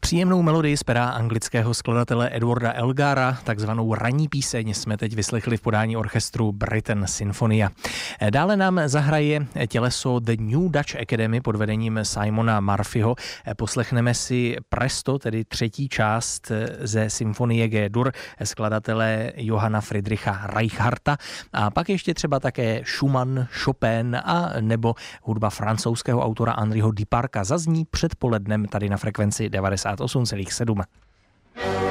Příjemnou melodii z pera anglického skladatele Edwarda Elgara, takzvanou ranní píseň, jsme teď vyslechli v podání orchestru Britten Sinfonia. Dále nám zahraje těleso The New Dutch Academy pod vedením Simona Murphyho. Poslechneme si Presto, tedy třetí část ze symfonie G-dur skladatele Johanna Friedricha Reicharta a pak ještě třeba také Schumann, Chopin a nebo hudba francouzského autora Henryho Duparca zazní předpolednem tady na frekvenci 98,7.